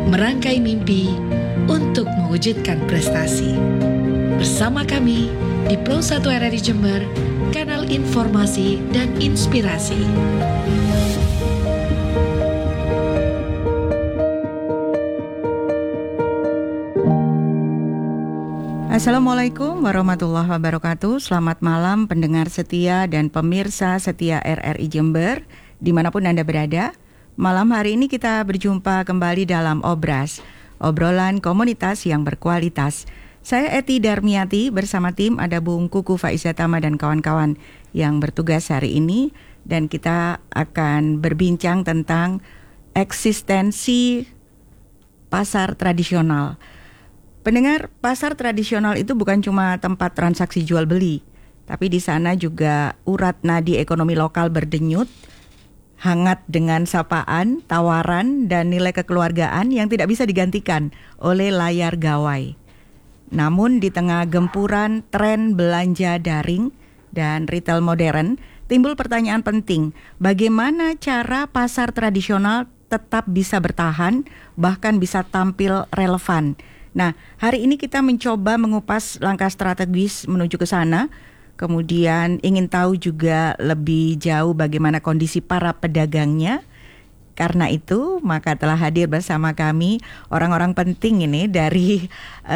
merangkai mimpi untuk mewujudkan prestasi. Bersama kami di Pro 1 RRI Jember, kanal informasi dan inspirasi. Assalamualaikum warahmatullahi wabarakatuh. Selamat malam pendengar setia dan pemirsa setia RRI Jember dimanapun Anda berada. Malam hari ini kita berjumpa kembali dalam Obras, obrolan komunitas yang berkualitas. Saya Eti Darmiati bersama tim ada Bung Kuku Faizatama dan kawan-kawan yang bertugas hari ini. Dan kita akan berbincang tentang eksistensi pasar tradisional. Pendengar, pasar tradisional itu bukan cuma tempat transaksi jual beli, tapi di sana juga urat nadi ekonomi lokal berdenyut, hangat dengan sapaan, tawaran, dan nilai kekeluargaan yang tidak bisa digantikan oleh layar gawai. Namun di tengah gempuran tren belanja daring dan retail modern, timbul pertanyaan penting, bagaimana cara pasar tradisional tetap bisa bertahan, bahkan bisa tampil relevan. Nah, hari ini kita mencoba mengupas langkah strategis menuju ke sana. Kemudian ingin tahu juga lebih jauh bagaimana kondisi para pedagangnya. Karena itu, maka telah hadir bersama kami orang-orang penting ini dari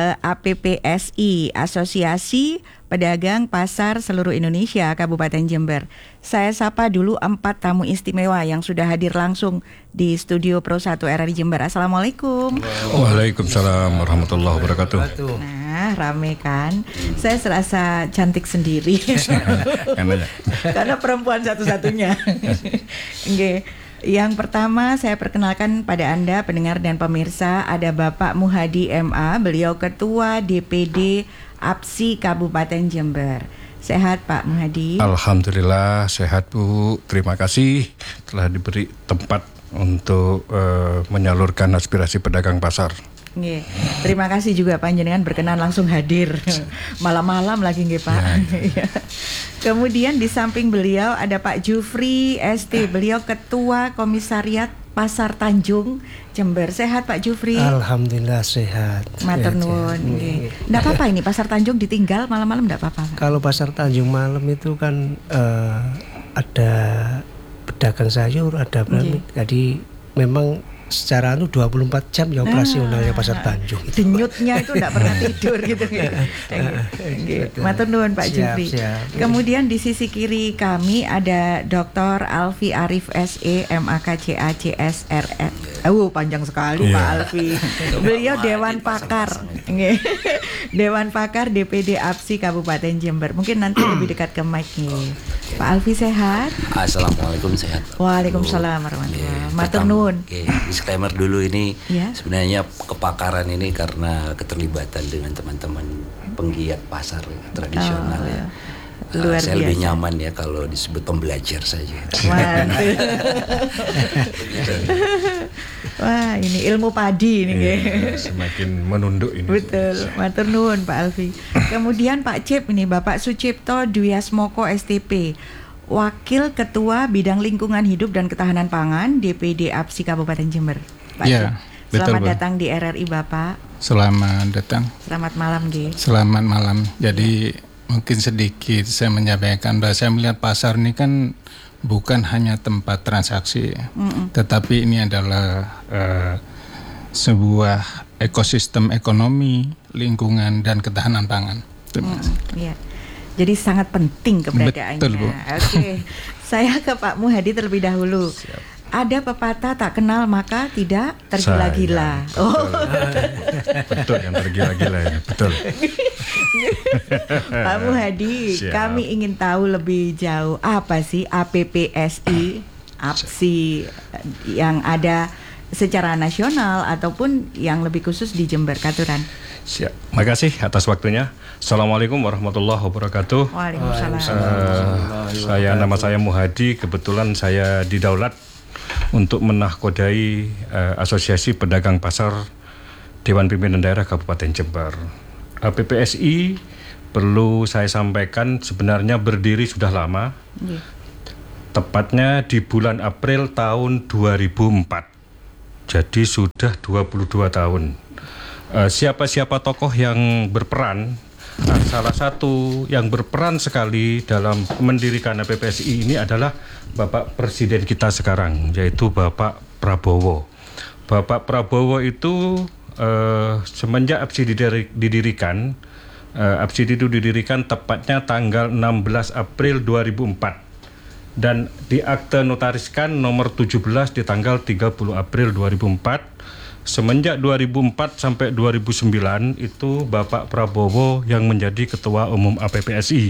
APPSI, Asosiasi Pedagang Pasar Seluruh Indonesia Kabupaten Jember. Saya sapa dulu 4 tamu istimewa yang sudah hadir langsung di studio Pro 1 RRI Jember. Assalamualaikum. Waalaikumsalam warahmatullahi wabarakatuh. Nah, rame kan? Saya serasa cantik sendiri. Karena perempuan satu-satunya. Oke. Yang pertama saya perkenalkan pada Anda pendengar dan pemirsa, ada Bapak Muhadi MA, beliau Ketua DPD APSI Kabupaten Jember. Sehat Pak Muhadi? Alhamdulillah sehat Bu, terima kasih telah diberi tempat untuk menyalurkan aspirasi pedagang pasar. Nggih. Terima kasih juga panjenengan berkenan langsung hadir malam-malam lagi nggih Pak. Ya. Kemudian di samping beliau ada Pak Jufri ST, beliau Ketua Komisariat Pasar Tanjung Jember. Sehat Pak Jufri? Alhamdulillah sehat. Matur nuwun. Nggak apa-apa ini Pasar Tanjung ditinggal malam-malam nggak apa-apa. Kalau Pasar Tanjung malam itu kan ada pedagang sayur, ada berani. Jadi memang secara 24 jam ya operasionalnya Pasar Tanjung. Denyutnya itu tidak pernah tidur gitu. Matur nuwun Pak Jufri. Kemudian di sisi kiri kami ada Dr. Alfi Arif SE MAKCA CSRN. Panjang sekali Pak Alfi. Beliau Dewan Pakar. Dewan Pakar DPD APSI Kabupaten Jember. Mungkin nanti lebih dekat ke mic nih. Pak Alfi sehat? Assalamualaikum, sehat. Waalaikumsalam warahmatullahi wabarakatuh. Matur nuwun. Disclaimer dulu ini sebenarnya kepakaran ini karena keterlibatan dengan teman-teman penggiat pasar tradisional ya. Saya lebih nyaman ya kalau disebut pembelajar saja. Wah, ini ilmu padi ini semakin menunduk ini. Betul, matur nuwun Pak Alfi. Kemudian Pak Cip ini Bapak Sucipto Dwiasmoko STP, Wakil Ketua Bidang Lingkungan Hidup dan Ketahanan Pangan DPD APSI Kabupaten Jember. Pak Cip, selamat datang di RRI Bapak. Selamat datang. Selamat malam G. Selamat malam. Jadi mungkin sedikit saya menyampaikan bahwa saya melihat pasar ini kan bukan hanya tempat transaksi, tetapi ini adalah sebuah ekosistem ekonomi, lingkungan dan ketahanan pangan. Iya. Jadi sangat penting keberadaannya. Betul, Bu. Oke. Saya ke Pak Muhadi terlebih dahulu. Siap. Ada pepatah tak kenal maka tidak tergila-gila. Betul, yang tergila-gila ini, betul. Pak Muhadi, kami ingin tahu lebih jauh apa sih APPSI, APSI yang ada secara nasional ataupun yang lebih khusus di Jember Katuran. Siap. Makasih atas waktunya. Assalamualaikum warahmatullahi wabarakatuh. Waalaikumsalam. Nama saya Muhadi. Kebetulan saya didaulat untuk menahkodai Asosiasi Pedagang Pasar Dewan Pimpinan Daerah Kabupaten Jember. APPSI perlu saya sampaikan sebenarnya berdiri sudah lama. Tepatnya di bulan April tahun 2004. jadi sudah 22 tahun. Siapa-siapa tokoh yang berperan, salah satu yang berperan sekali dalam mendirikan PPSI ini adalah Bapak Presiden kita sekarang, yaitu Bapak Prabowo. Bapak Prabowo itu semenjak APSI didirikan, APSI itu didirikan tepatnya tanggal 16 April 2004 dan diakte notariskan nomor 17 di tanggal 30 April 2004. Semenjak 2004 sampai 2009 itu Bapak Prabowo yang menjadi Ketua Umum APPSI.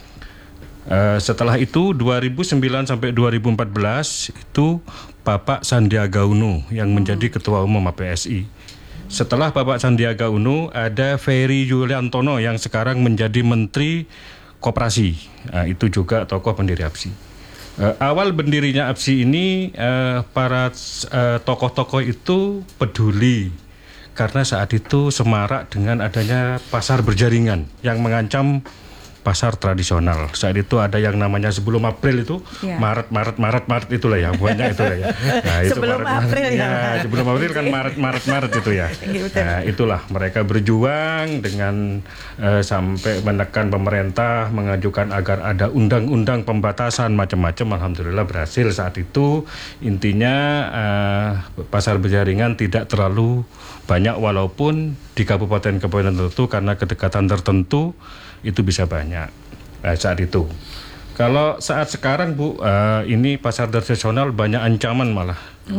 Setelah itu 2009 sampai 2014 itu Bapak Sandiaga Uno yang menjadi Ketua Umum APPSI. Setelah Bapak Sandiaga Uno ada Ferry Yuliantono yang sekarang menjadi Menteri Koperasi. Itu juga tokoh pendiri APSI. Awal berdirinya APSI ini para tokoh-tokoh itu peduli karena saat itu semarak dengan adanya pasar berjaringan yang mengancam pasar tradisional. Saat itu ada yang namanya sebelum April itu Maret itulah ya, banyak itulah ya. Nah, itu sebelum April ya. Sebelum April kan Maret itu ya. Nah, itulah mereka berjuang dengan sampai menekan pemerintah, mengajukan agar ada undang-undang pembatasan macam-macam. Alhamdulillah berhasil saat itu. Intinya pasar berjaringan tidak terlalu banyak walaupun di kabupaten-kabupaten tertentu karena kedekatan tertentu itu bisa banyak saat itu. Kalau saat sekarang Bu, ini pasar tradisional banyak ancaman malah.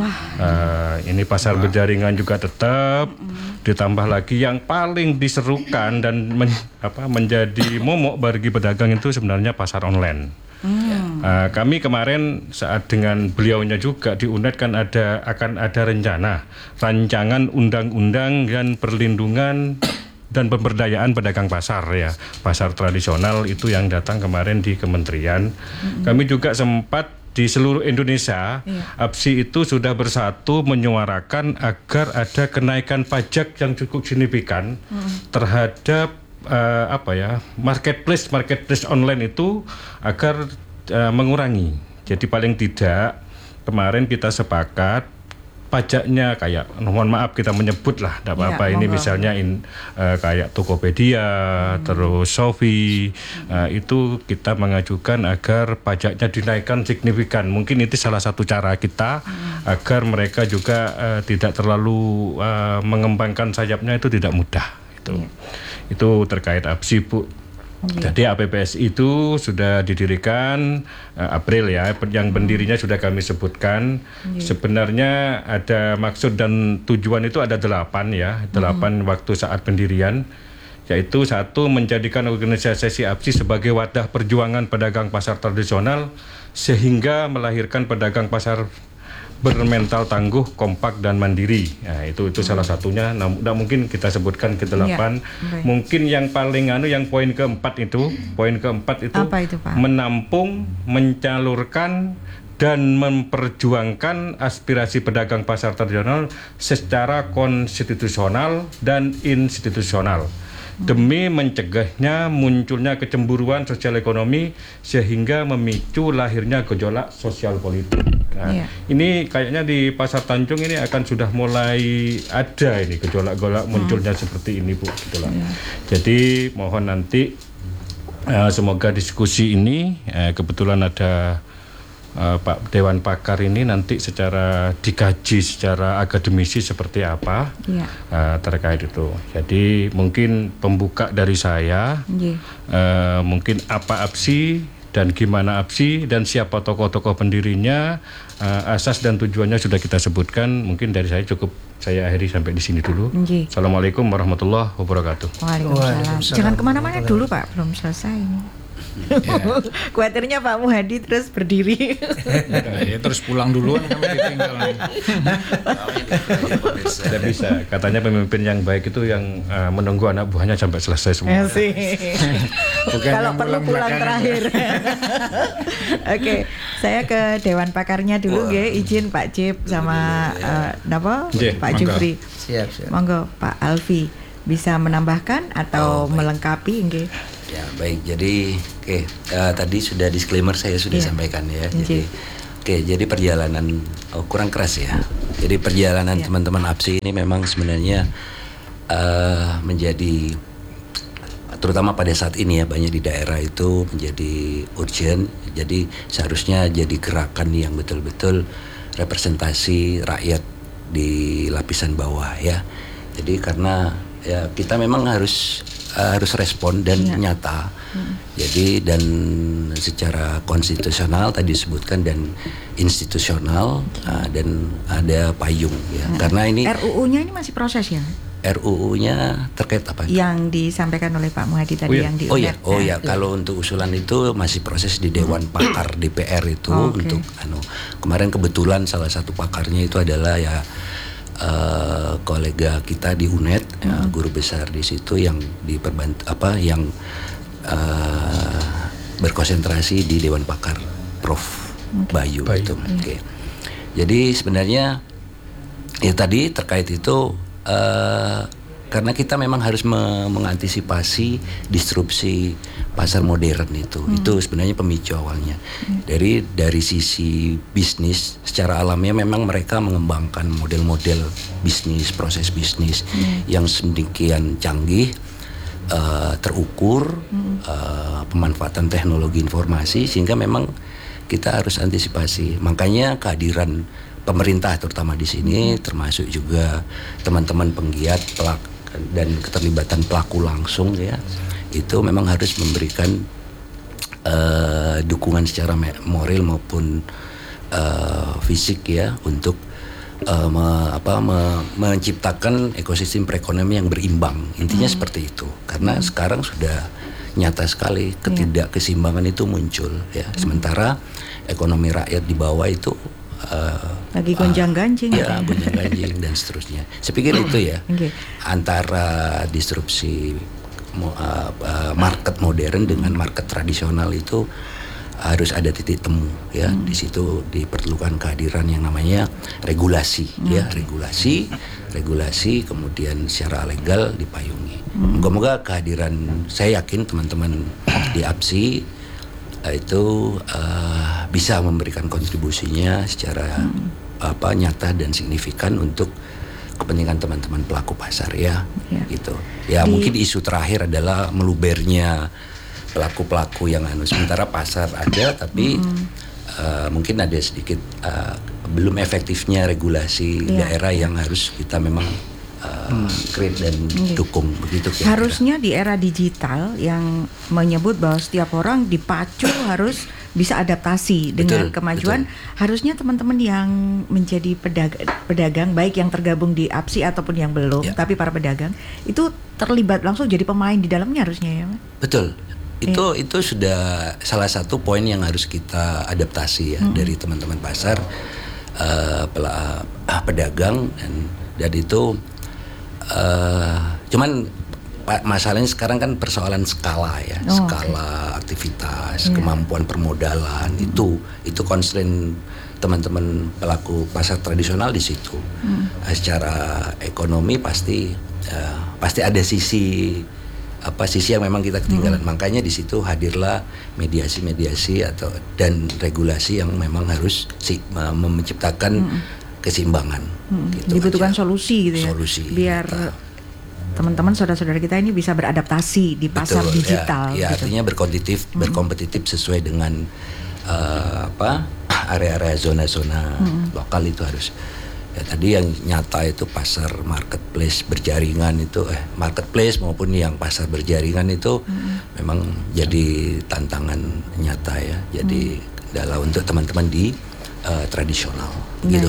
Ini pasar berjaringan juga tetap, ditambah lagi yang paling diserukan dan menjadi momok bagi pedagang itu sebenarnya pasar online. Kami kemarin saat dengan beliaunya juga di UNED kan akan ada rancangan undang-undang dan perlindungan dan pemberdayaan pedagang pasar ya, pasar tradisional itu yang datang kemarin di kementerian. Kami juga sempat di seluruh Indonesia, APSI itu sudah bersatu menyuarakan agar ada kenaikan pajak yang cukup signifikan terhadap marketplace online itu agar mengurangi. Jadi paling tidak kemarin kita sepakat pajaknya kayak, mohon maaf kita menyebut lah, tidak apa-apa ini misalnya kayak Tokopedia, terus Shopee, itu kita mengajukan agar pajaknya dinaikkan signifikan. Mungkin itu salah satu cara kita agar mereka juga tidak terlalu mengembangkan sayapnya, itu tidak mudah. Itu terkait APSI Bu. Jadi APPSI itu sudah didirikan April ya, yang pendirinya sudah kami sebutkan. Sebenarnya ada maksud dan tujuan itu ada 8 waktu saat pendirian, yaitu 1, menjadikan organisasi APSI sebagai wadah perjuangan pedagang pasar tradisional sehingga melahirkan pedagang pasar bermental tangguh, kompak dan mandiri. Nah, itu salah satunya. Nah, mungkin kita sebutkan ke-8. Mungkin yang paling yang poin keempat itu apa itu, Pak? Menampung, mencalurkan dan memperjuangkan aspirasi pedagang pasar tradisional secara konstitusional dan institusional demi mencegahnya munculnya kecemburuan sosial ekonomi sehingga memicu lahirnya gejolak sosial politik. Nah, ini kayaknya di Pasar Tanjung ini akan sudah mulai ada ini gejolak-gejolak munculnya seperti ini Bu, gitulah. Jadi mohon nanti semoga diskusi ini kebetulan ada Pak Dewan Pakar ini nanti secara dikaji secara akademisi seperti apa terkait itu. Jadi mungkin pembuka dari saya, mungkin apa APSI dan gimana APSI dan siapa tokoh-tokoh pendirinya, asas dan tujuannya sudah kita sebutkan. Mungkin dari saya cukup, saya akhiri sampai di sini dulu. Assalamualaikum warahmatullahi wabarakatuh. Waalaikumsalam. Jangan kemana-mana dulu Pak, belum selesai. Kuatirnya Pak Muhadi terus berdiri. Terus pulang duluan kami ditinggal. Tidak bisa. Katanya pemimpin yang baik itu yang menunggu anak buahnya sampai selesai semua. Kalau perlu pulang terakhir. Oke, saya ke Dewan Pakarnya dulu izin Pak Cip sama Pak Jufri. Siap. Monggo Pak Alfi bisa menambahkan atau melengkapi nggih. Ya baik, jadi tadi sudah disclaimer saya sudah sampaikan ya. Jadi jadi perjalanan kurang keras ya. Jadi perjalanan teman-teman APSI ini memang sebenarnya menjadi, terutama pada saat ini ya, banyak di daerah itu menjadi urgent. Jadi seharusnya jadi gerakan yang betul-betul representasi rakyat di lapisan bawah ya. Jadi karena ya kita memang harus respon dan nyata. Jadi dan secara konstitusional tadi disebutkan dan institusional dan ada payung ya. Karena ini RUU-nya ini masih proses ya. RUU-nya terkait apa? Yang disampaikan oleh Pak Muhadi tadi yang di Kalau untuk usulan itu masih proses di Dewan Pakar DPR itu untuk kemarin kebetulan salah satu pakarnya itu adalah ya kolega kita di UNED, guru besar di situ yang yang berkonsentrasi di Dewan Pakar, Prof. Bayu. Itu. Jadi sebenarnya ya tadi terkait itu karena kita memang harus mengantisipasi disrupsi pasar modern itu sebenarnya pemicu awalnya. Dari sisi bisnis secara alamiah memang mereka mengembangkan model-model bisnis, proses bisnis yang sedemikian canggih, terukur, pemanfaatan teknologi informasi, sehingga memang kita harus antisipasi. Makanya kehadiran pemerintah terutama di sini, termasuk juga teman-teman penggiat dan keterlibatan pelaku langsung ya, itu memang harus memberikan dukungan secara moral maupun fisik ya untuk menciptakan ekosistem perekonomian yang berimbang. Intinya seperti itu. Karena sekarang sudah nyata sekali ketidakkeseimbangan itu muncul ya. Sementara ekonomi rakyat di bawah itu lagi gonjang-ganjing gonjang-ganjing dan seterusnya. Saya pikir itu ya, antara disrupsi market modern dengan market tradisional itu harus ada titik temu ya. Di situ diperlukan kehadiran yang namanya regulasi ya, regulasi kemudian secara legal dipayungi. Moga-moga kehadiran, saya yakin teman-teman di APSI itu bisa memberikan kontribusinya secara nyata dan signifikan untuk kepentingan teman-teman pelaku pasar ya. Gitu. Ya mungkin isu terakhir adalah melubernya pelaku-pelaku yang sementara pasar ada tapi mungkin ada sedikit belum efektifnya regulasi daerah yang harus kita memang create dan dukung begitu kira-kira. Harusnya di era digital yang menyebut bahwa setiap orang dipacu harus bisa adaptasi dengan kemajuan. Harusnya teman-teman yang menjadi pedagang baik yang tergabung di APSI ataupun yang belum, tapi para pedagang itu terlibat langsung jadi pemain di dalamnya harusnya ya. Betul. Itu sudah salah satu poin yang harus kita adaptasi ya dari teman-teman pasar, pedagang dan itu cuman masalahnya sekarang kan persoalan skala ya, skala aktivitas, kemampuan permodalan itu constraint teman-teman pelaku pasar tradisional di situ. Secara ekonomi pasti ada sisi yang memang kita ketinggalan. Makanya di situ hadirlah mediasi dan regulasi yang memang harus menciptakan keseimbangan. Gitu dibutuhkan aja. solusi gitu ya. Biar teman-teman saudara-saudara kita ini bisa beradaptasi di pasar digital. Ya, gitu. Artinya berkompetitif sesuai dengan area-area zona-zona lokal itu harus. Ya tadi yang nyata itu pasar marketplace berjaringan itu marketplace maupun yang pasar berjaringan itu memang jadi tantangan nyata ya. Jadi adalah untuk teman-teman di tradisional gitu.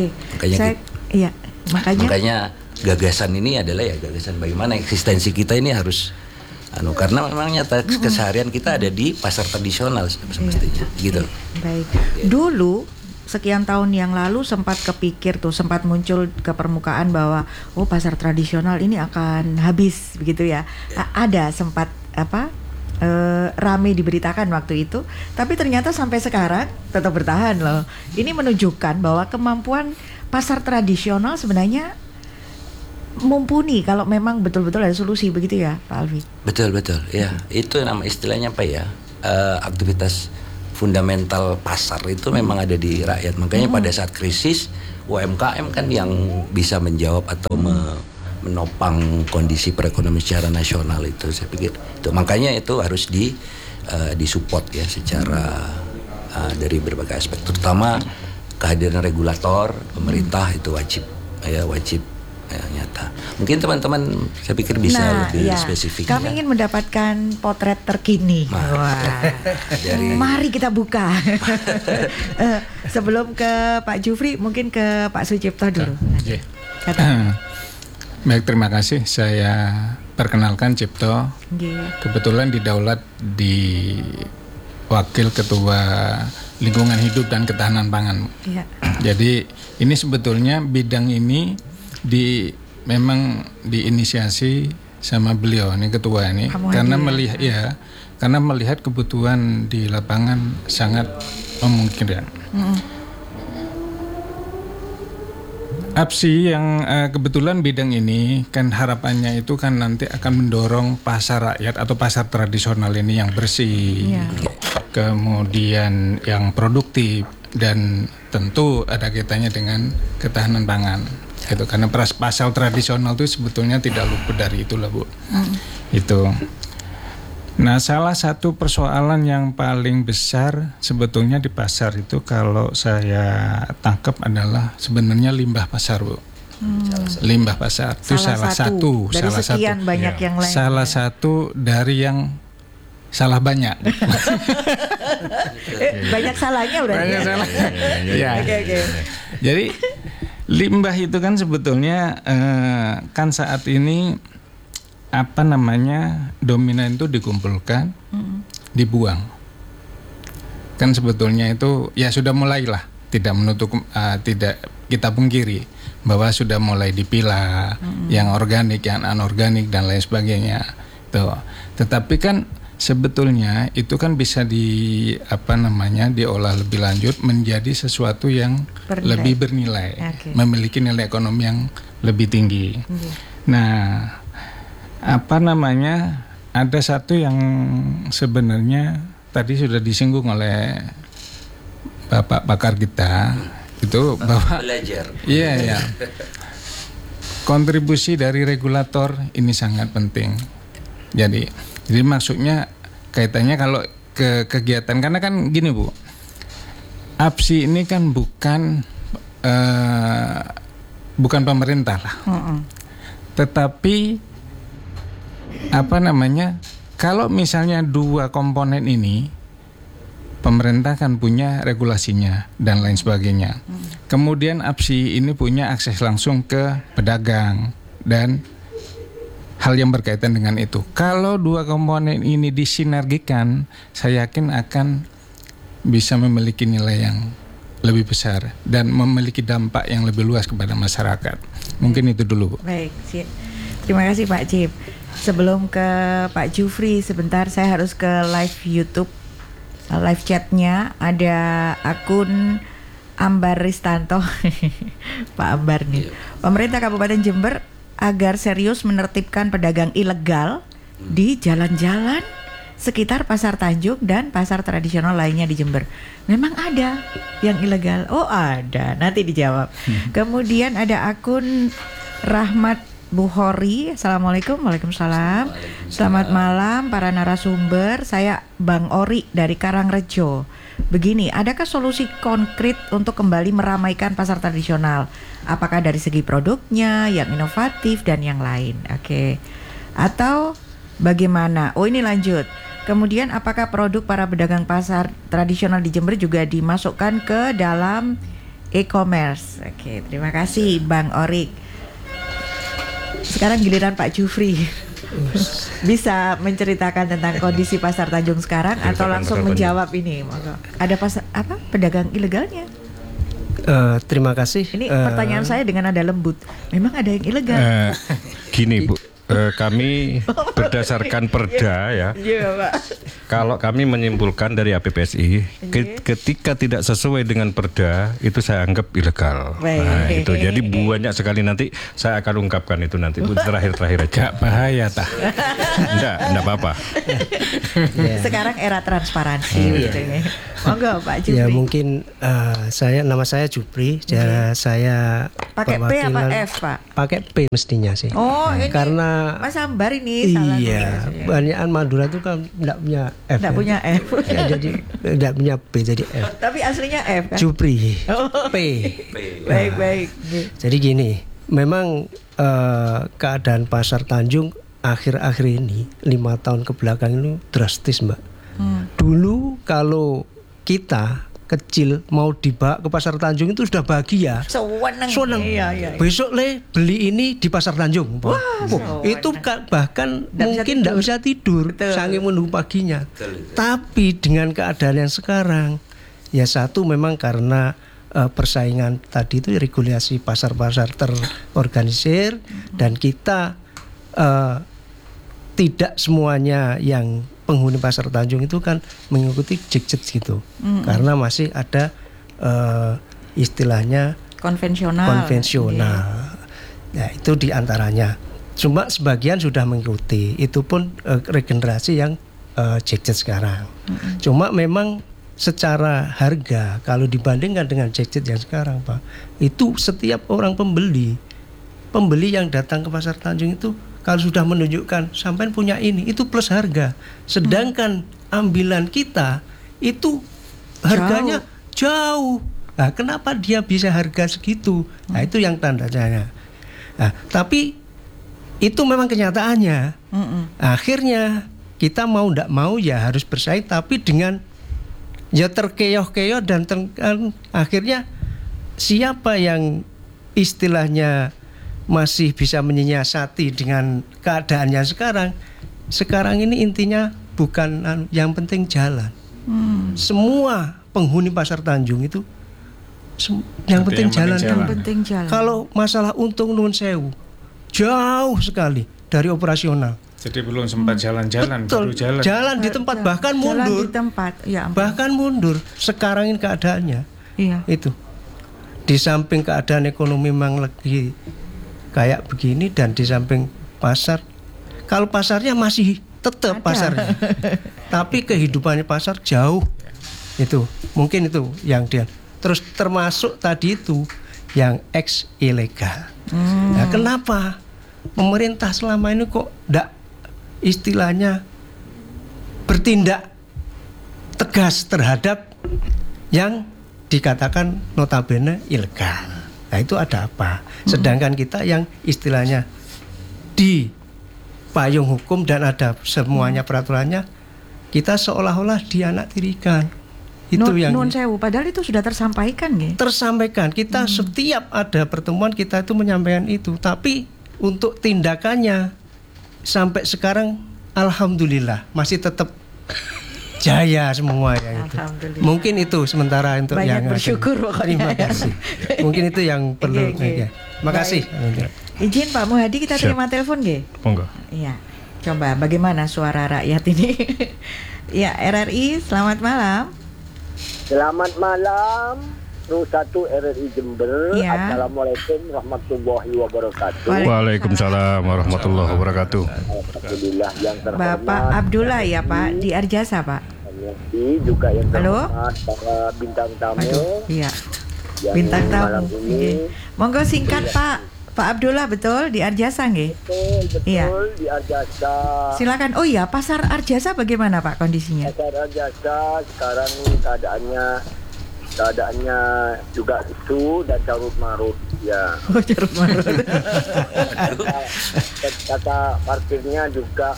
Makanya gagasan ini adalah ya gagasan bagaimana eksistensi kita ini harus karena memang nyata keseharian kita ada di pasar tradisional semestinya gitu. Baik. Dulu sekian tahun yang lalu sempat muncul ke permukaan bahwa pasar tradisional ini akan habis begitu ya. Ada sempat rame diberitakan waktu itu, tapi ternyata sampai sekarang tetap bertahan loh. Ini menunjukkan bahwa kemampuan pasar tradisional sebenarnya mumpuni kalau memang betul-betul ada solusi begitu ya, Pak Alvi. Betul ya. Itu nama istilahnya apa ya? Aktivitas fundamental pasar itu memang ada di rakyat. Makanya pada saat krisis UMKM kan yang bisa menjawab atau menopang kondisi perekonomian secara nasional itu. Saya pikir itu makanya itu harus disupport ya secara dari berbagai aspek, terutama kehadiran regulator pemerintah itu wajib nyata. Mungkin teman-teman saya pikir bisa lebih spesifik. Kami ingin mendapatkan potret terkini. Mari kita buka. Sebelum ke Pak Jufri, mungkin ke Pak Sucipto dulu. Baik, terima kasih. Saya perkenalkan Cipto. Kebetulan didaulat di Wakil Ketua Lingkungan Hidup dan Ketahanan Pangan. Jadi ini sebetulnya bidang ini memang diinisiasi sama beliau ini ketua ini karena melihat kebutuhan di lapangan sangat memungkinkan. APSI yang kebetulan bidang ini kan harapannya itu kan nanti akan mendorong pasar rakyat atau pasar tradisional ini yang bersih, kemudian yang produktif, dan tentu ada kaitannya dengan ketahanan pangan. Itu karena pasar tradisional itu sebetulnya tidak luput dari itulah, Bu. Itu. Nah, salah satu persoalan yang paling besar sebetulnya di pasar itu kalau saya tangkap adalah sebenarnya limbah pasar, Bu. Limbah pasar itu salah satu dari sekian banyak yang lain. Salah satu dari yang salah banyak. Banyak salahnya udah. Banyak salahnya. Jadi limbah itu kan sebetulnya kan saat ini dominan itu dikumpulkan, dibuang. Kan sebetulnya itu ya sudah mulailah, tidak kita pungkiri bahwa sudah mulai dipilah, yang organik, yang anorganik dan lain sebagainya. Tuh. Tetapi kan sebetulnya itu kan bisa diolah lebih lanjut menjadi sesuatu yang lebih bernilai, memiliki nilai ekonomi yang lebih tinggi. Nah, ada satu yang sebenarnya tadi sudah disinggung oleh Bapak pakar kita itu bahwa belajar. Iya. Kontribusi dari regulator ini sangat penting. Jadi maksudnya kaitannya kalau ke kegiatan, karena kan gini, Bu. APSI ini kan bukan pemerintah lah. Tetapi kalau misalnya dua komponen ini, pemerintah kan punya regulasinya dan lain sebagainya. Kemudian APSI ini punya akses langsung ke pedagang dan hal yang berkaitan dengan itu. Kalau dua komponen ini disinergikan, saya yakin akan bisa memiliki nilai yang lebih besar dan memiliki dampak yang lebih luas kepada masyarakat. Mungkin itu dulu, Bu. Baik, terima kasih Pak Cip. Sebelum ke Pak Jufri, sebentar saya harus ke live YouTube, live chatnya. Ada akun Ambar Ristanto. Pak Ambar nih. Pemerintah Kabupaten Jember agar serius menertibkan pedagang ilegal di jalan-jalan sekitar Pasar Tanjung dan pasar tradisional lainnya di Jember. Memang ada yang ilegal? Oh ada, nanti dijawab. Kemudian ada akun Rahmat Bukhori. Assalamualaikum. Waalaikumsalam. Selamat malam para narasumber. Saya Bang Ori dari Karangrejo. Begini, adakah solusi konkret untuk kembali meramaikan pasar tradisional? Apakah dari segi produknya, yang inovatif dan yang lain? Oke. Atau bagaimana? Oh ini lanjut. Kemudian apakah produk para pedagang pasar tradisional di Jember juga dimasukkan ke dalam e-commerce? Oke, terima kasih Bang Ori. Sekarang giliran Pak Jufri. Bisa menceritakan tentang kondisi Pasar Tanjung sekarang atau langsung menjawab ini? Ada pedagang ilegalnya? Terima kasih. Ini pertanyaan saya dengan nada lembut. Memang ada yang ilegal? Gini, Bu. kami berdasarkan perda ya. Iya, Pak. Kalau kami menyimpulkan dari APPSI, ketika tidak sesuai dengan perda itu saya anggap ilegal. Nah, itu jadi banyak sekali, nanti saya akan ungkapkan itu nanti terakhir aja. Gak bahaya tah? Enggak apa-apa. Sekarang era transparansi gitu ya. Monggo Pak Jupri. Ya mungkin nama saya Jupri. Saya pakai P apa F, Pak? Pakai P mestinya sih. Oh, ini karena Mas Ambar ini salah. Iya, banyakan Madura itu kan enggak punya F. Enggak punya F. Ya, jadi enggak punya P jadi F. Tapi aslinya F kan? Jupri. P. Baik. Jadi gini, memang keadaan pasar Tanjung akhir-akhir ini 5 tahun ke belakang ini drastis, Mbak. Dulu kalau kita kecil mau dibawa ke pasar Tanjung itu sudah bahagia. Seneng. Iya. Besok beli ini di pasar Tanjung. Wah, itu bahkan mungkin tidak bisa tidur saking menunggu paginya. Tapi dengan keadaan yang sekarang, ya satu memang karena persaingan tadi itu, regulasi pasar-pasar terorganisir, dan kita tidak semuanya yang penghuni pasar Tanjung itu kan mengikuti JIGJET gitu, karena masih ada istilahnya konvensional. Ya itu diantaranya. Cuma sebagian sudah mengikuti, itu pun regenerasi yang JIGJET sekarang. Cuma memang secara harga kalau dibandingkan dengan JIGJET yang sekarang, Pak, itu setiap orang pembeli yang datang ke pasar Tanjung itu kalau sudah menunjukkan sampai punya ini, itu plus harga. Sedangkan ambilan kita itu harganya jauh. Nah, kenapa dia bisa harga segitu? Nah, itu yang tanda tanya. Nah, tapi itu memang kenyataannya. Akhirnya kita mau tidak mau ya harus bersaing, tapi dengan ya terkeyoh-keyoh dan akhirnya siapa yang istilahnya masih bisa menyiasati dengan keadaannya sekarang ini intinya bukan yang penting jalan. Semua penghuni pasar Tanjung itu yang penting jalan. Kalau masalah untung nuwun sewu jauh sekali dari operasional. Jadi belum sempat jalan-jalan. Betul, baru jalan di tempat, bahkan mundur. Ya, bahkan mundur. Sekarang ini keadaannya. Iya. Itu di samping keadaan ekonomi memang lagi kayak begini, dan di samping pasar, kalau pasarnya masih tetap pasarnya, tapi kehidupannya pasar jauh. Itu mungkin itu yang dia. Terus termasuk tadi itu yang ex ilegal. Nah, kenapa pemerintah selama ini kok enggak istilahnya bertindak tegas terhadap yang dikatakan notabene ilegal? Nah, itu ada apa? Sedangkan kita yang istilahnya di payung hukum dan ada semuanya peraturannya, kita seolah-olah dianaktirikan. Itu yang Nuwun sewu, padahal itu sudah tersampaikan nggih. Tersampaikan. Kita setiap ada pertemuan kita itu menyampaikan itu, tapi untuk tindakannya sampai sekarang alhamdulillah masih tetap jaya semua ya itu. Mungkin itu sementara untuk banyak yang bersyukur pokoknya. Terima kasih. Mungkin itu yang perlu. Okay. Ya. Makasih. Izin Pak Muhadi, kita terima telepon nggih? Monggo. Iya. Coba bagaimana suara rakyat ini? Ya, RRI, selamat malam. Selamat malam, 1 RRI Jember. Ya. Assalamualaikum warahmatullahi wabarakatuh. Waalaikumsalam warahmatullahi wabarakatuh. Alhamdulillah yang terhormat Bapak Abdullah ya Pak, di Arjasa Pak. Juga yang Halo? terhormat para bintang tamu. Iya. yang Bintang malam tamu. ini. Monggo singkat Pak. Pak Abdullah, betul di Arjasa nggih? Betul Iya. di Arjasa. Silakan. Oh iya, pasar Arjasa bagaimana Pak kondisinya? Pasar Arjasa sekarang keadaannya juga isu dan carut marut ya. Oh, carut marut. Kata parkirnya juga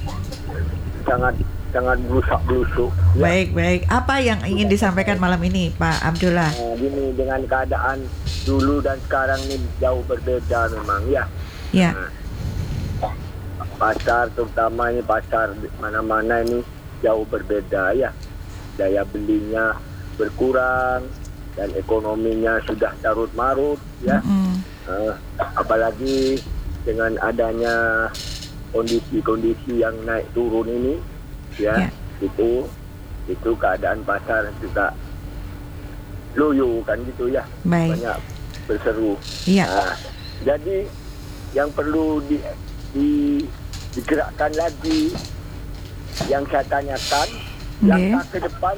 sangat blusak-blusuk. Ya. Baik. Apa yang ingin disampaikan malam ini, Pak Abdullah? Ini dengan keadaan dulu dan sekarang ini jauh berbeda memang ya. Ya. Pasar terutama ini pasar mana-mana ini jauh berbeda ya. Daya belinya berkurang dan ekonominya sudah carut marut ya. Apalagi dengan adanya kondisi-kondisi yang naik turun ini ya. Itu keadaan pasar juga loyo kan gitu ya. Baik. Banyak berseru. Iya. Nah, jadi yang perlu digerakkan lagi, yang saya tanyakan, langkah ke depan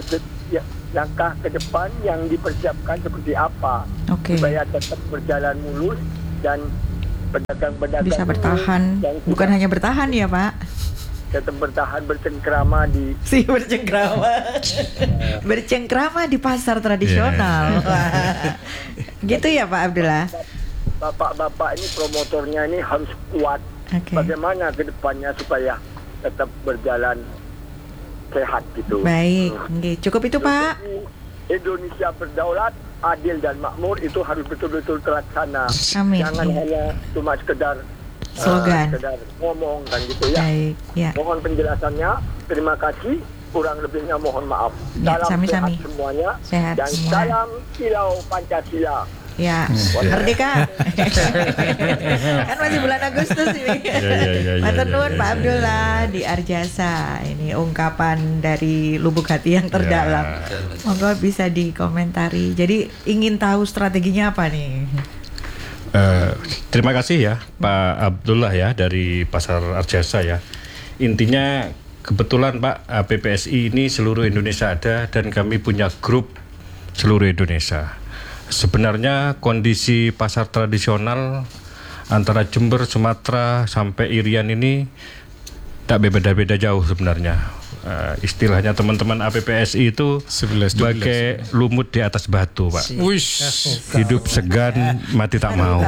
yang dipersiapkan seperti apa supaya tetap berjalan mulus dan pedagang-pedagang bisa bertahan, bukan hanya bertahan ya Pak, tetap bertahan bercengkrama bercengkrama di pasar tradisional. Gitu ya Pak Abdullah. Bapak-bapak ini promotornya ini harus kuat. Bagaimana ke depannya supaya tetap berjalan sehat gitu. Baik, cukup itu Pak. Indonesia berdaulat, adil dan makmur itu harus betul-betul terlaksana. Amin. Jangan hanya cuma sekedar slogan, sekedar ngomong kan gitu ya. Baik, ya. Mohon penjelasannya. Terima kasih. Kurang lebihnya mohon maaf. Salam sami-sami. Sehat semuanya. Sehat dan semua. salam Kilau Pancasila. Ya, merdeka. Kan masih bulan Agustus ini. Matur nuwun Pak Abdullah di Arjasa. Ini ungkapan dari lubuk hati yang terdalam. Monggo bisa dikomentari. Jadi ingin tahu strateginya apa nih? Terima kasih ya Pak Abdullah ya dari Pasar Arjasa ya. Intinya kebetulan Pak, PPSI ini seluruh Indonesia ada dan kami punya grup seluruh Indonesia. Sebenarnya kondisi pasar tradisional antara Jember, Sumatera sampai Irian ini tak beda-beda jauh sebenarnya. Istilahnya teman-teman APPSI itu sebagai lumut di atas batu Pak. Hidup segan, mati tak mau.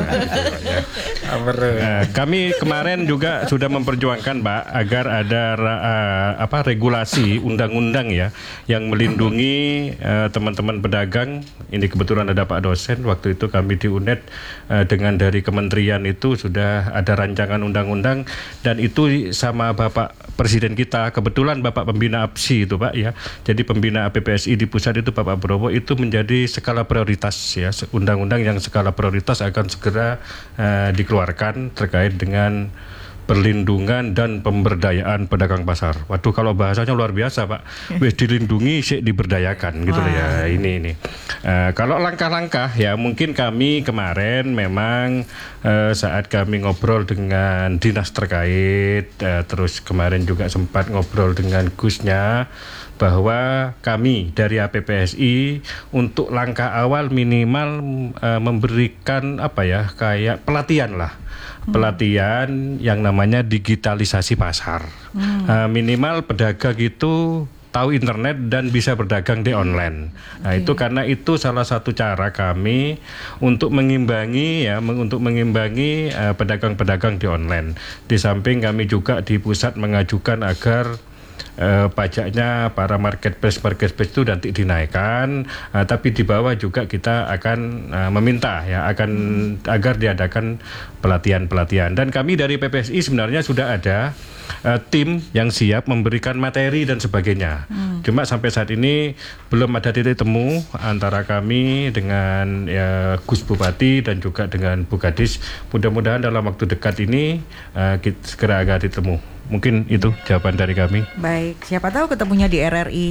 Kami kemarin juga sudah memperjuangkan Pak agar ada regulasi undang-undang ya yang melindungi teman-teman pedagang. Ini kebetulan ada Pak dosen, waktu itu kami di UNED dengan dari kementerian itu sudah ada rancangan undang-undang dan itu sama Bapak Presiden kita, kebetulan Bapak Pembina APSI itu Pak ya. Jadi Pembina APPSI di pusat itu Bapak Browo itu menjadi skala prioritas ya. Undang-undang yang skala prioritas akan segera dikeluarkan terkait dengan perlindungan dan pemberdayaan pedagang pasar. Waduh, kalau bahasanya luar biasa Pak. Wis dilindungi, sik diberdayakan gitu loh ya. Ini. Kalau langkah-langkah ya mungkin kami kemarin memang saat kami ngobrol dengan dinas terkait, terus kemarin juga sempat ngobrol dengan Gusnya bahwa kami dari APPSI untuk langkah awal minimal memberikan kayak pelatihan lah. Pelatihan yang namanya digitalisasi pasar. Minimal pedagang itu tahu internet dan bisa berdagang di online. Nah, itu karena itu salah satu cara kami untuk mengimbangi pedagang-pedagang di online. Di samping kami juga di pusat mengajukan agar pajaknya para marketplace itu nanti dinaikkan, tapi di bawah juga kita akan meminta ya agar diadakan pelatihan dan kami dari PPSI sebenarnya sudah ada tim yang siap memberikan materi dan sebagainya. Cuma sampai saat ini belum ada titik temu antara kami dengan Gus Bupati dan juga dengan Bu Kadis. Mudah-mudahan dalam waktu dekat ini kita segera ada titik temu. Mungkin itu jawaban dari kami. Baik, siapa tahu ketemunya di RRI.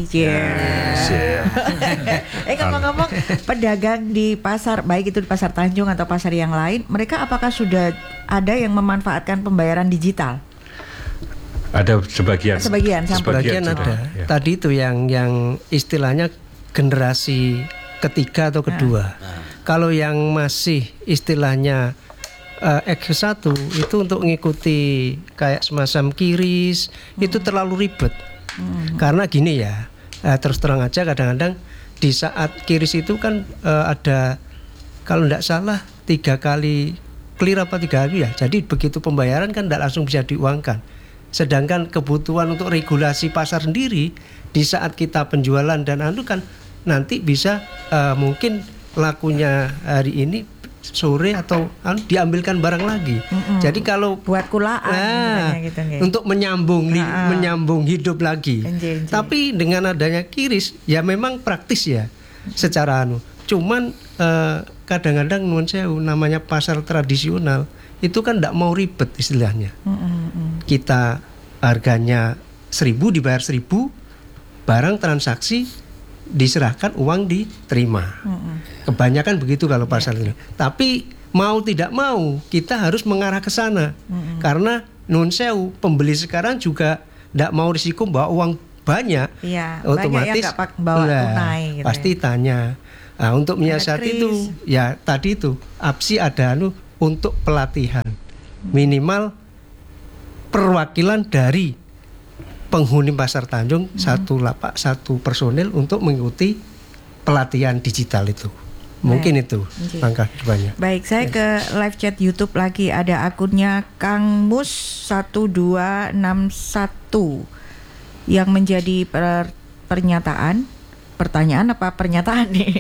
Ngomong-ngomong, pedagang di pasar, baik itu di pasar Tanjung atau pasar yang lain, mereka apakah sudah ada yang memanfaatkan pembayaran digital? Ada sebagian ada. Ya. Tadi itu yang istilahnya generasi ketiga atau kedua. Kalau yang masih istilahnya X1 itu untuk mengikuti kayak semacam kiris itu terlalu ribet. Karena gini ya, terus terang aja kadang-kadang di saat kiris itu kan ada kalau tidak salah 3 kali clear apa 3 kali ya. Jadi begitu pembayaran kan tidak langsung bisa diuangkan. Sedangkan kebutuhan untuk regulasi pasar sendiri di saat kita penjualan dan kan nanti bisa mungkin lakunya hari ini sore atau diambilkan barang lagi. Jadi kalau buat kulaan gitu, untuk menyambung hidup lagi. Tapi dengan adanya kiris ya memang praktis ya secara Cuman kadang-kadang nuwun sewu namanya pasar tradisional itu kan tidak mau ribet istilahnya. Kita harganya 1.000 dibayar 1.000, barang transaksi diserahkan, uang diterima. Kebanyakan begitu kalau pasar ini. Tapi mau tidak mau kita harus mengarah ke sana. Karena nun sewu, pembeli sekarang juga tidak mau risiko bawa uang banyak. Otomatis banyak yang bawa tunai gitu pasti tanya. Nah, untuk menyiasati itu ya tadi itu APSI ada untuk pelatihan minimal perwakilan dari penghuni Pasar Tanjung satu personil untuk mengikuti pelatihan digital itu. Mungkin itu langkah depannya. Baik, saya ke live chat YouTube lagi, ada akunnya Kang Mus 1261 yang menjadi pertanyaan apa pernyataan nih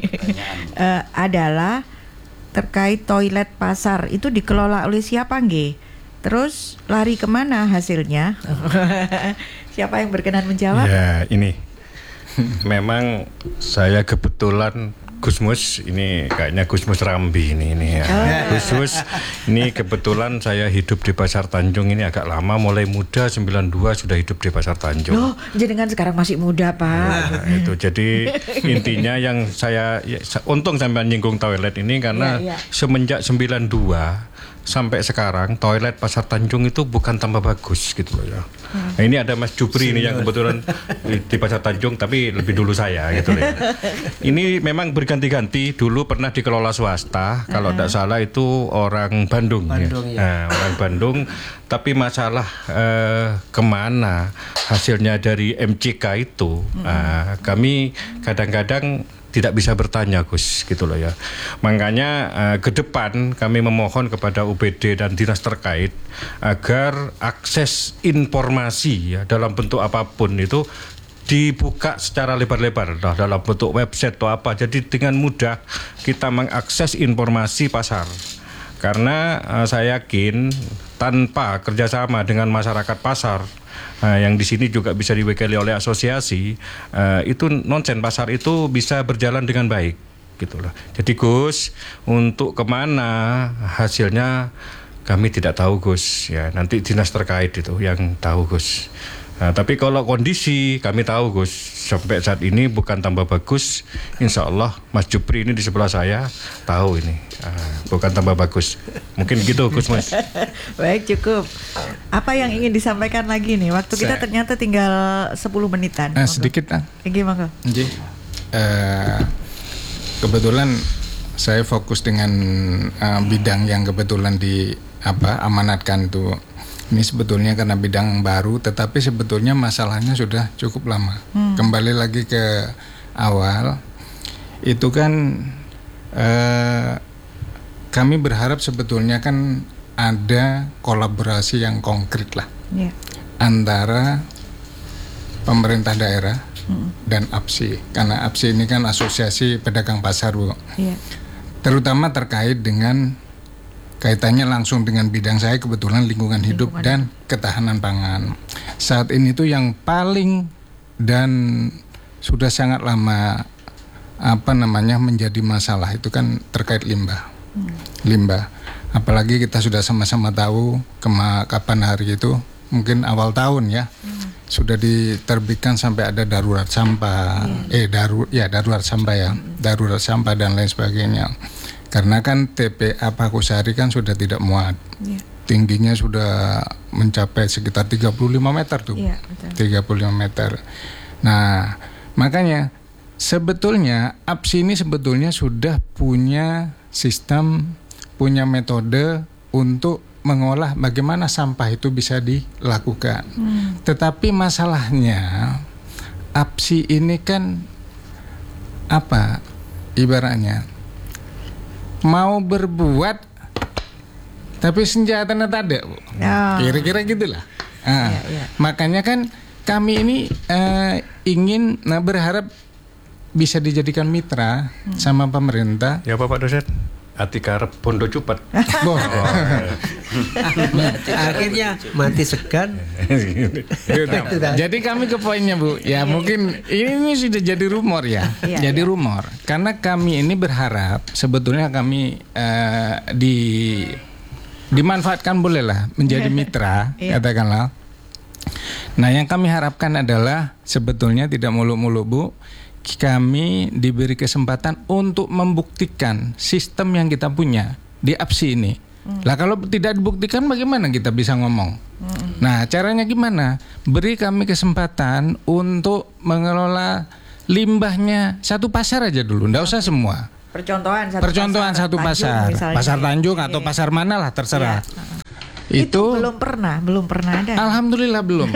adalah terkait toilet pasar itu dikelola oleh siapa nggih? Terus lari kemana hasilnya? Siapa yang berkenan menjawab? Ya ini memang saya kebetulan Gusmus ini kayaknya Gusmus Rambi ini ya. Gusmus ini kebetulan saya hidup di Pasar Tanjung ini agak lama, mulai muda 92 sudah hidup di Pasar Tanjung. Loh, jenengan sekarang masih muda, Pak. Itu jadi intinya yang saya untung sampai nyinggung toilet ini karena semenjak 92 sampai sekarang toilet Pasar Tanjung itu bukan tambah bagus gitu loh ya. Nah, ini ada Mas Jupri ini yang kebetulan di Pasar Tanjung tapi lebih dulu saya gitu loh ya. Ini memang berganti-ganti, dulu pernah dikelola swasta, kalau tidak salah itu orang Bandung ya. Nah, orang Bandung, tapi masalah kemana hasilnya dari MCK itu, kami kadang-kadang tidak bisa bertanya Gus gitu loh ya. Makanya ke depan kami memohon kepada UPD dan dinas terkait agar akses informasi ya, dalam bentuk apapun itu dibuka secara lebar-lebar dalam bentuk website atau apa. Jadi dengan mudah kita mengakses informasi pasar. Karena saya yakin tanpa kerjasama dengan masyarakat pasar, yang di sini juga bisa diwakili oleh asosiasi, itu nonsen pasar itu bisa berjalan dengan baik, gitulah. Jadi Gus, untuk kemana hasilnya kami tidak tahu Gus, ya nanti dinas terkait itu yang tahu Gus. Nah, tapi kalau kondisi kami tahu Gus, sampai saat ini bukan tambah bagus. Insya Allah Mas Jupri ini di sebelah saya tahu ini bukan tambah bagus. Mungkin gitu Gus Mas. Baik, cukup. Apa yang ingin disampaikan lagi nih? Waktu kita ternyata tinggal 10 menitan. Sedikit lah. Gimana? Kebetulan saya fokus dengan bidang yang kebetulan amanatkan itu. Ini sebetulnya karena bidang baru, tetapi sebetulnya masalahnya sudah cukup lama. Kembali lagi ke awal, itu kan kami berharap sebetulnya kan ada kolaborasi yang konkret lah antara pemerintah daerah dan APSI. Karena APSI ini kan Asosiasi Pedagang Pasar, Bu. Terutama terkait dengan kaitannya langsung dengan bidang saya, kebetulan lingkungan hidup dan ketahanan pangan. Saat ini tuh yang paling dan sudah sangat lama menjadi masalah itu kan terkait limbah. Limbah. Apalagi kita sudah sama-sama tahu kapan hari itu, mungkin awal tahun ya. Sudah diterbitkan sampai ada darurat sampah. Darurat sampah ya. Darurat sampah dan lain sebagainya. Karena kan TPA Pakusari kan sudah tidak muat, tingginya sudah mencapai sekitar 35 meter tuh, 35 meter. Nah, makanya sebetulnya APSI ini sebetulnya sudah punya sistem, punya metode untuk mengolah bagaimana sampah itu bisa dilakukan. Tetapi masalahnya APSI ini kan ibaratnya mau berbuat tapi senjatanya tak ada, Bu. Kira-kira gitulah. Makanya kan kami ini ingin berharap bisa dijadikan mitra sama pemerintah. Ya Bapak dosen, hati karep bondo cupat. Akhirnya mati segan. Jadi kami ke poinnya, Bu. Ya mungkin ini sudah jadi rumor ya. Jadi rumor. Karena kami ini berharap sebetulnya kami di dimanfaatkan bolehlah menjadi mitra, katakanlah. Nah, yang kami harapkan adalah sebetulnya tidak muluk-muluk, Bu. Kami diberi kesempatan untuk membuktikan sistem yang kita punya di APSI ini. Lah kalau tidak dibuktikan bagaimana kita bisa ngomong? Nah, caranya gimana? Beri kami kesempatan untuk mengelola limbahnya satu pasar aja dulu, enggak usah semua. Percontohan satu pasar, pasar Tanjung atau pasar mana lah terserah. Itu belum pernah ada. Alhamdulillah belum.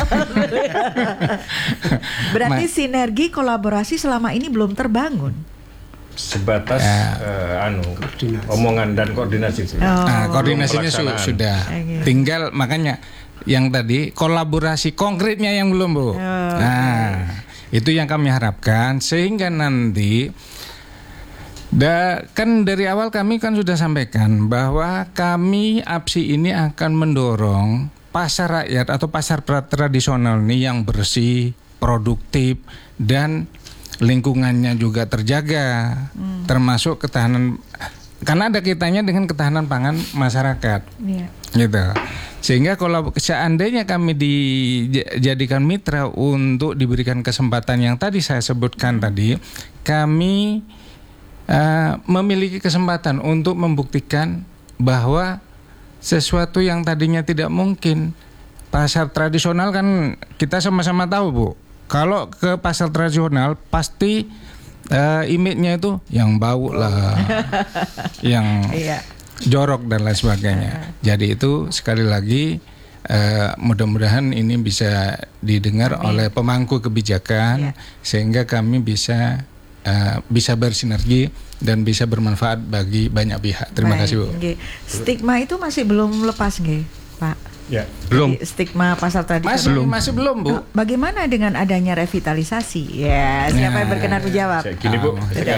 Berarti sinergi kolaborasi selama ini belum terbangun. Sebatas omongan dan koordinasi. Nah, koordinasinya sudah. Tinggal makanya yang tadi kolaborasi konkretnya yang belum, Bu. Nah, itu yang kami harapkan sehingga nanti kan dari awal kami kan sudah sampaikan bahwa kami APSI ini akan mendorong pasar rakyat atau pasar tradisional ini yang bersih, produktif, dan lingkungannya juga terjaga, termasuk ketahanan, karena ada kaitannya dengan ketahanan pangan masyarakat, gitu. Sehingga kalau seandainya kami dijadikan mitra untuk diberikan kesempatan yang tadi saya sebutkan tadi, kami memiliki kesempatan untuk membuktikan bahwa sesuatu yang tadinya tidak mungkin. Pasar tradisional kan kita sama-sama tahu, Bu. Kalau ke pasar tradisional pasti image-nya itu yang bau lah, yang jorok dan lain sebagainya. Jadi itu sekali lagi mudah-mudahan ini bisa didengar oleh pemangku kebijakan sehingga kami bisa bersinergi dan bisa bermanfaat bagi banyak pihak. Terima kasih, Bu. Stigma itu masih belum lepas, Pak? Ya, belum. Stigma pasar tradisional masih belum, Bu. Bagaimana dengan adanya revitalisasi? Ya, siapa yang berkenan menjawab? Gini, Bu.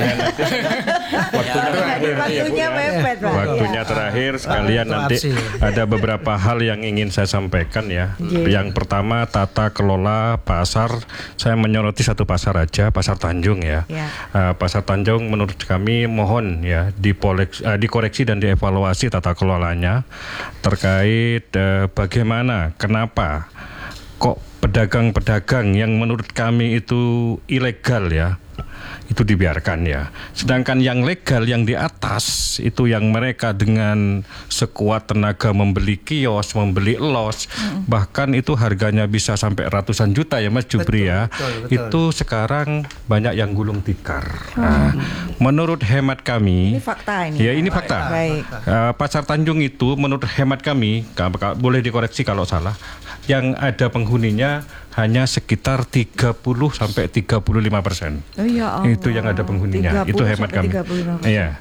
Waktunya terakhir sekalian nanti ada beberapa hal yang ingin saya sampaikan ya. Yang pertama tata kelola pasar. Saya menyoroti satu pasar aja, Pasar Tanjung ya. Pasar Tanjung menurut kami mohon ya dikoreksi dan dievaluasi tata kelolanya terkait bagaimana, kenapa kok pedagang-pedagang yang menurut kami itu ilegal ya, itu dibiarkan ya. Sedangkan yang legal yang di atas itu yang mereka dengan sekuat tenaga membeli kios, membeli los, bahkan itu harganya bisa sampai ratusan juta ya Mas Jubri ya. Betul. Itu sekarang banyak yang gulung tikar. Menurut hemat kami, ini fakta ini. Ya, ini fakta. Pasar Tanjung itu menurut hemat kami, boleh dikoreksi kalau salah, yang ada penghuninya hanya sekitar 30 sampai 35%. Oh ya Allah. Itu yang ada penghuninya. Itu hemat kami. Iya.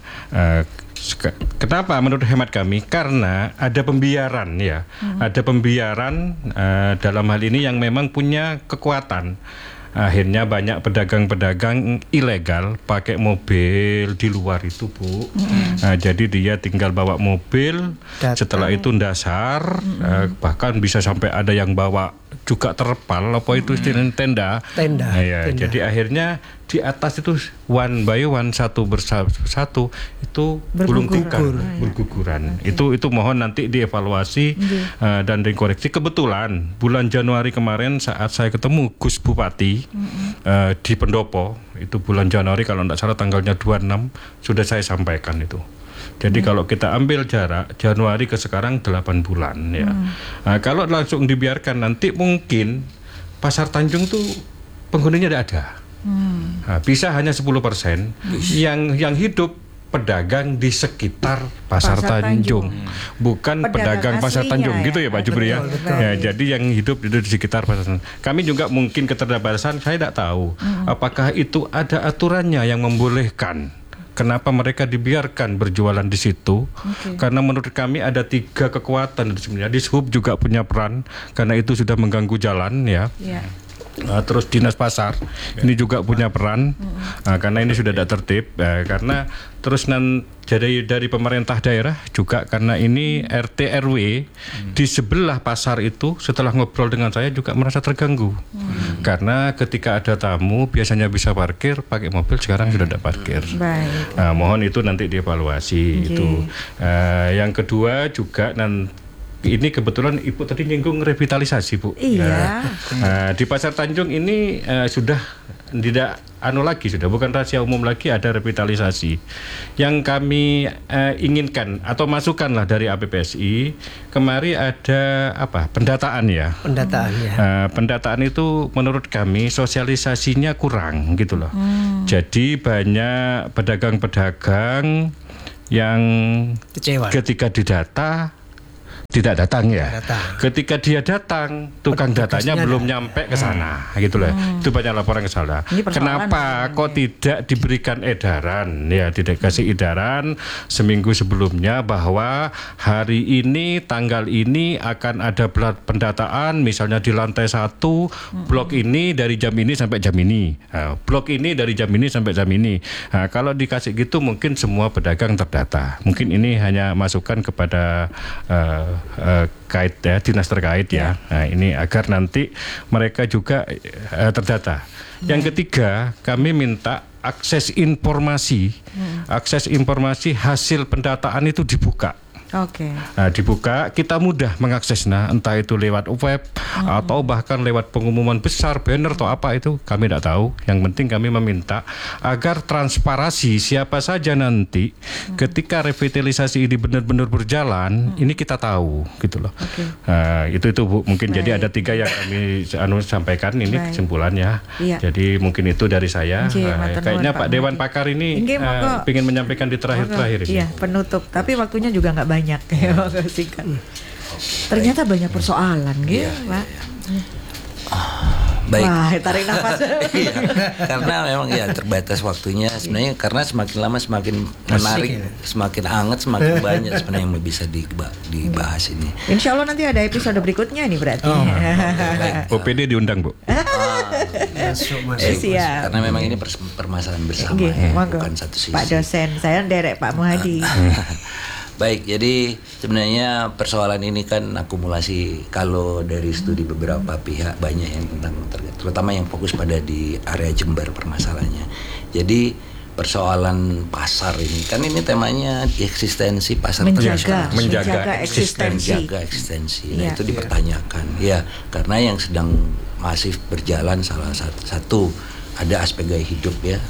Kenapa menurut hemat kami? Karena ada pembiaran ya. Ada pembiaran dalam hal ini yang memang punya kekuatan. Akhirnya banyak pedagang-pedagang ilegal pakai mobil di luar itu, Bu. Jadi dia tinggal bawa mobil, setelah itu ndasar, bahkan bisa sampai ada yang bawa juga terpal, apa itu tenda. Ya, tenda. Jadi akhirnya di atas itu one by one, satu persatu itu gulung tikar, berguguran. Itu mohon nanti dievaluasi dan dikoreksi. Kebetulan bulan Januari kemarin saat saya ketemu Gus Bupati di Pendopo, itu bulan Januari kalau tidak salah tanggalnya 26 sudah saya sampaikan itu. Jadi kalau kita ambil jarak Januari ke sekarang 8 bulan ya. Kalau langsung dibiarkan nanti mungkin Pasar Tanjung tuh penghuninya tidak ada. Bisa hanya 10% yang hidup pedagang di sekitar Pasar Tanjung. Bukan pedagang Pasar Tanjung gitu ya Pak Jubri ya. Jadi yang hidup di sekitar Pasar Tanjung. Kami juga mungkin keterbatasan, saya tidak tahu apakah itu ada aturannya yang membolehkan. Kenapa mereka dibiarkan berjualan di situ? Karena menurut kami ada 3 kekuatan sebenarnya. Dishub juga punya peran karena itu sudah mengganggu jalan ya. terus dinas pasar ini juga punya peran karena ini sudah tidak tertib karena terus dari pemerintah daerah juga karena ini RT RW di sebelah pasar itu setelah ngobrol dengan saya juga merasa terganggu karena ketika ada tamu biasanya bisa parkir pakai mobil, sekarang sudah tidak parkir. Mohon itu nanti dievaluasi itu. Yang kedua juga ini kebetulan Ibu tadi nyinggung revitalisasi, Bu. Iya. Di Pasar Tanjung ini sudah tidak lagi, sudah bukan rahasia umum lagi, ada revitalisasi. Yang kami inginkan atau masukkan lah dari APPSI, kemarin ada pendataan ya. Pendataan itu menurut kami sosialisasinya kurang gitu loh. Jadi banyak pedagang-pedagang yang kecewa ketika didata tidak datang ya. Ketika dia datang, tukang datanya belum nyampe ke sana, gitu loh. Itu banyak laporan ke sana. Kenapa kok tidak diberikan edaran? Ya, tidak kasih edaran seminggu sebelumnya bahwa hari ini tanggal ini akan ada pendataan, misalnya di lantai 1 blok ini dari jam ini sampai jam ini, blok ini dari jam ini sampai jam ini. Kalau dikasih gitu mungkin semua pedagang terdata. Mungkin ini hanya masukan kepada dinas terkait ya. Nah, ini agar nanti mereka juga terdata. Yang ketiga, kami minta akses informasi hasil pendataan itu dibuka. Nah, dibuka, kita mudah mengakses, entah itu lewat web atau bahkan lewat pengumuman besar, banner atau apa itu kami tidak tahu. Yang penting kami meminta agar transparansi siapa saja nanti ketika revitalisasi ini benar-benar berjalan, ini kita tahu gitu loh. Itu Bu, mungkin jadi ada 3 yang kami sampaikan ini kesimpulannya. Jadi mungkin itu dari saya. Kayaknya Pak Dewan Pakar ini ingin menyampaikan di terakhir-terakhir ini. Iya, penutup. Tapi waktunya juga nggak banyak ya, ternyata banyak persoalan gitu, Pak. Baik. Wah, tarik nafas. Karena memang terbatas waktunya sebenarnya, karena semakin lama semakin menarik, semakin hangat, semakin banyak sebenarnya yang bisa dibahas ini. Insya Allah nanti ada episode berikutnya nih berarti. OPD diundang, Bu. Siap. Karena memang ini permasalahan bersama bukan satu sisi. Pak dosen, saya derek Pak Muhadi. Baik, jadi sebenarnya persoalan ini kan akumulasi, kalau dari studi beberapa pihak banyak yang terutama yang fokus pada di area Jember permasalahannya. Jadi persoalan pasar ini kan ini temanya eksistensi pasar tradisional, menjaga eksistensi. Nah, itu dipertanyakan ya, karena yang sedang masif berjalan salah satu ada aspek gaya hidup ya,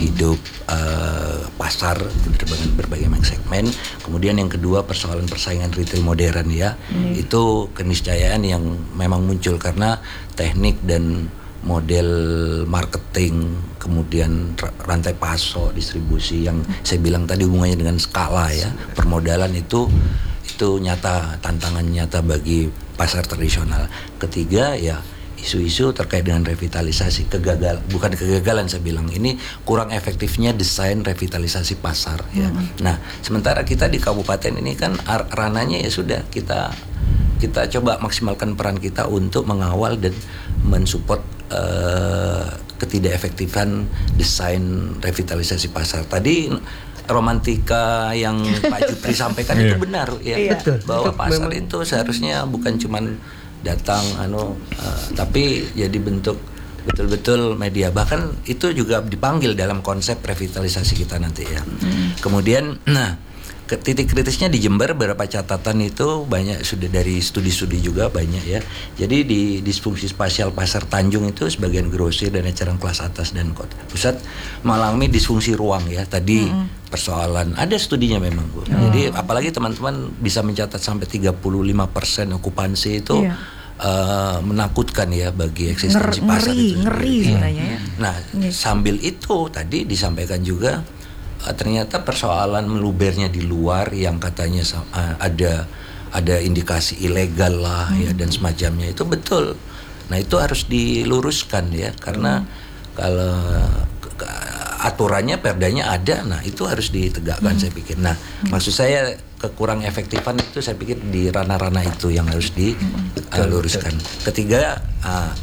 pasar dengan berbagai segmen. Kemudian yang kedua persoalan persaingan retail modern ya, itu keniscayaan yang memang muncul karena teknik dan model marketing, kemudian rantai pasok, distribusi yang saya bilang tadi hubungannya dengan skala ya, permodalan itu nyata, tantangan nyata bagi pasar tradisional. Ketiga ya, isu-isu terkait dengan revitalisasi, bukan kegagalan saya bilang, ini kurang efektifnya desain revitalisasi pasar ya. Nah, sementara kita di kabupaten ini kan rananya ya sudah kita coba maksimalkan peran kita untuk mengawal dan mensupport ketidakefektifan desain revitalisasi pasar. Tadi romantika yang Pak Jupri sampaikan itu benar ya, bahwa pasar itu seharusnya bukan cuman datang tapi jadi bentuk betul-betul media, bahkan itu juga dipanggil dalam konsep revitalisasi kita nanti ya. Kemudian titik kritisnya di Jember, beberapa catatan itu banyak sudah dari studi-studi juga banyak ya. Jadi di disfungsi spasial Pasar Tanjung itu sebagian grosir dan eceran kelas atas dan kota pusat mengalami disfungsi ruang ya. Tadi persoalan ada studinya memang Bu. Jadi apalagi teman-teman bisa mencatat sampai 35% okupansi itu menakutkan ya bagi eksistensi pasar itu. Ngeri sebenarnya ya. Nah, sambil itu tadi disampaikan juga ternyata persoalan melubernya di luar yang katanya ada indikasi ilegal lah ya dan semacamnya, itu betul. Nah, itu harus diluruskan ya, karena kalau aturannya, perdanya ada, nah itu harus ditegakkan saya pikir. Nah, maksud saya kekurang efektifan itu saya pikir di ranah-ranah itu yang harus diluruskan. Ketiga,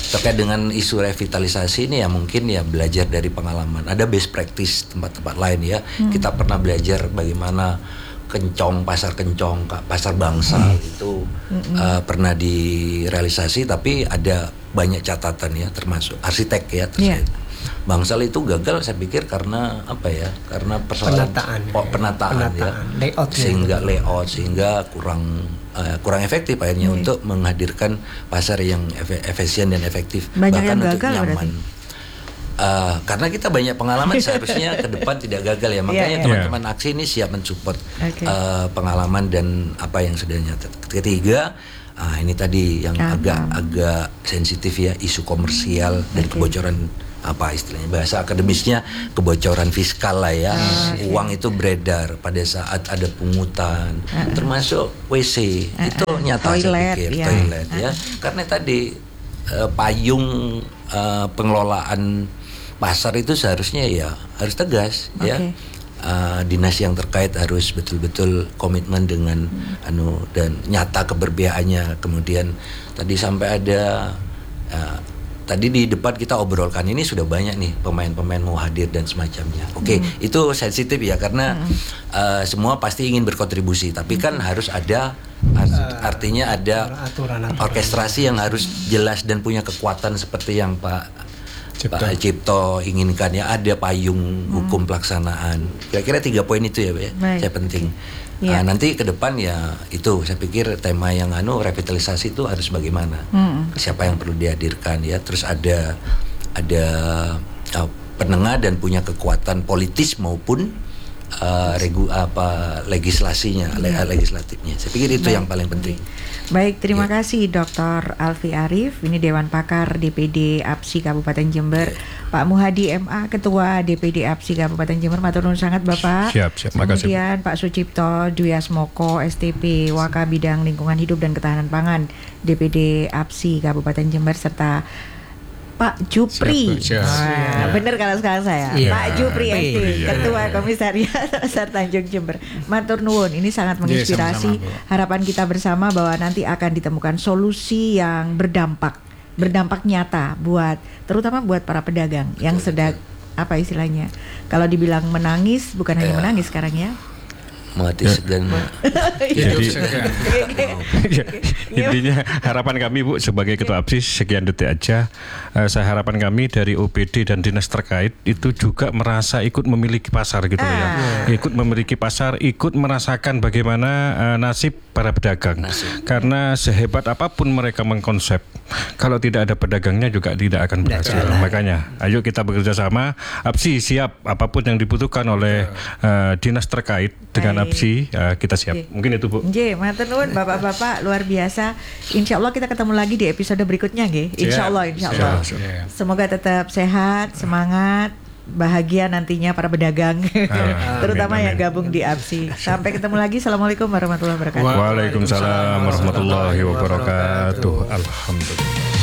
terkait dengan isu revitalisasi ini ya mungkin ya belajar dari pengalaman. Ada best practice tempat-tempat lain ya. Kita pernah belajar bagaimana pasar Kencong, pasar Bangsal itu pernah direalisasi, tapi ada banyak catatan ya, termasuk arsitek ya terkait. Bangsal itu gagal saya pikir karena apa ya? Karena persoalan penataan ya, sehingga kurang efektif akhirnya untuk menghadirkan pasar yang efisien dan efektif. Banyak bahkan yang untuk gagal nyaman. Karena kita banyak pengalaman seharusnya ke depan tidak gagal ya, makanya teman-teman aksi ini siap mensupport pengalaman dan apa yang sudah nyata. Ketiga, ini tadi yang agak sensitif ya, isu komersial dan kebocoran, apa istilahnya bahasa akademisnya, kebocoran fiskal lah ya. Uang itu beredar pada saat ada pungutan, termasuk WC itu nyata saya pikir, toilet ya. Karena tadi payung pengelolaan pasar itu seharusnya ya harus tegas ya. Dinas yang terkait harus betul-betul komitmen dengan dan nyata keberpihakannya. Kemudian tadi sampai ada tadi di depan kita obrolkan ini sudah banyak nih pemain-pemain mau hadir dan semacamnya. Itu sensitif ya karena semua pasti ingin berkontribusi, tapi kan harus ada artinya ada orkestrasi yang harus jelas dan punya kekuatan seperti yang Pak Cipto inginkan ya, ada payung hukum pelaksanaan. Kira-kira 3 poin itu ya, Pak ya. Saya penting. Nanti ke depan ya itu saya pikir tema yang revitalisasi itu harus bagaimana. Siapa yang perlu dihadirkan ya. Terus ada penengah dan punya kekuatan politis maupun legislatifnya. Saya pikir itu yang paling penting. Baik, terima kasih Dr. Alfi Arif, ini Dewan Pakar DPD APSI Kabupaten Jember. Pak Muhadi MA, Ketua DPD APSI Kabupaten Jember, matur nuwun sangat Bapak. Siap, Kemudian Pak Sucipto Dwi Asmoko, STP Waka Bidang Lingkungan Hidup dan Ketahanan Pangan DPD APSI Kabupaten Jember, serta Pak Jupri, bener kalau sekarang saya, Pak Jupri SD, Ketua Komisariat Pasar Tanjung Jember. Matur nuwun, ini sangat menginspirasi. Harapan kita bersama bahwa nanti akan ditemukan solusi yang berdampak nyata terutama buat para pedagang yang sedang apa istilahnya, kalau dibilang menangis bukan hanya menangis sekarang ya, mati segan. Intinya harapan kami Bu sebagai Ketua APSI, sekian detik aja. Saya harapan kami dari OPD dan dinas terkait itu juga merasa ikut memiliki pasar gitu ya. Ikut memiliki pasar, ikut merasakan bagaimana nasib para pedagang. Karena sehebat apapun mereka mengkonsep, kalau tidak ada pedagangnya juga tidak akan berhasil. Makanya ayo kita bekerja sama. APSI siap apapun yang dibutuhkan oleh dinas terkait dengan APSI, kita siap. Mungkin itu Bu. Matur nuwun Bapak-bapak, luar biasa. Insya Allah kita ketemu lagi di episode berikutnya nggih. Insya Allah. Semoga tetap sehat, semangat, bahagia nantinya para pedagang, terutama yang gabung di APSI. Sampai ketemu lagi. Assalamualaikum warahmatullahi wabarakatuh. Waalaikumsalam warahmatullahi wabarakatuh. Alhamdulillah.